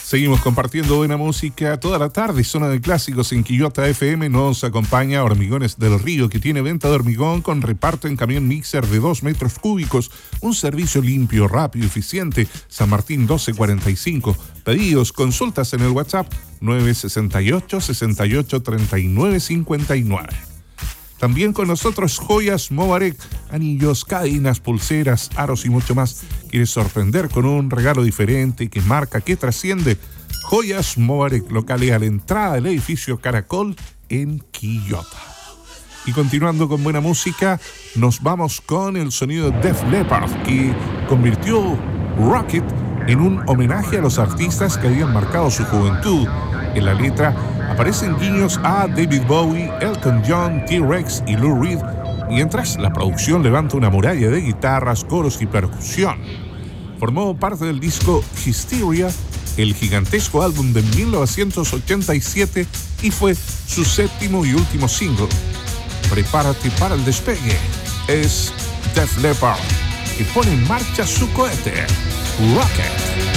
Seguimos compartiendo buena música toda la tarde. Zona de clásicos en Quillota FM. Nos acompaña Hormigones del Río, que tiene venta de hormigón con reparto en camión mixer de 2 metros cúbicos. Un servicio limpio, rápido y eficiente. San Martín 1245. Pedidos, consultas en el WhatsApp 968 68 39 59. También con nosotros Joyas Mobarek, anillos, cadenas, pulseras, aros y mucho más. ¿Quieres sorprender con un regalo diferente que marca, que trasciende? Joyas Mobarek, locales a la entrada del edificio Caracol en Quillota. Y continuando con buena música, nos vamos con el sonido de Def Leppard, que convirtió Rocket en un homenaje a los artistas que habían marcado su juventud. En la letra aparecen guiños a David Bowie, Elton John, T-Rex y Lou Reed, mientras la producción levanta una muralla de guitarras, coros y percusión. Formó parte del disco Hysteria, el gigantesco álbum de 1987, y fue su séptimo y último single. Prepárate para el despegue. Es Def Leppard, que pone en marcha su cohete, Rocket.